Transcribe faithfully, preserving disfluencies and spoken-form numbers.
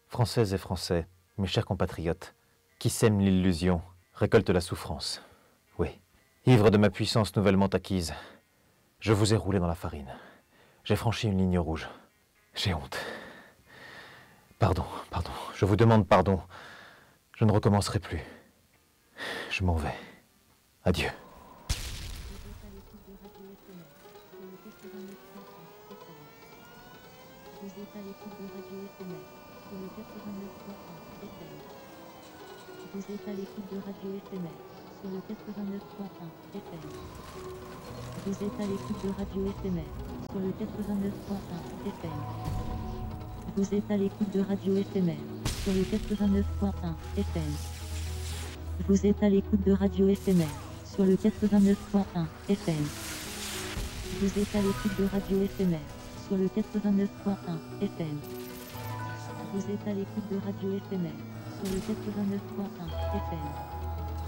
Françaises et Français, mes chers compatriotes, qui sèment l'illusion, récoltent la souffrance. Oui, ivre de ma puissance nouvellement acquise, je vous ai roulé dans la farine. J'ai franchi une ligne rouge. J'ai honte. Pardon, pardon, je vous demande pardon. Je ne recommencerai plus. Je m'en vais. Adieu. Vous êtes à l'écoute de Radio Éphémère sur le quatre-vingt-neuf point un F M. Vous êtes à l'écoute de Radio Éphémère sur le quatre-vingt-neuf point un F M. Vous êtes à l'écoute de Radio Éphémère sur le quatre-vingt-neuf point un F M. Vous êtes à l'écoute de Radio Éphémère sur le quatre-vingt-neuf point un F M. Vous êtes à l'écoute de Radio Éphémère sur le quatre-vingt-neuf point un F M. Vous êtes à l'écoute de Radio Éphémère sur le quatre-vingt-neuf point un F M. Vous êtes à l'écoute de Radio Éphémère sur le quatre-vingt-neuf point un F M.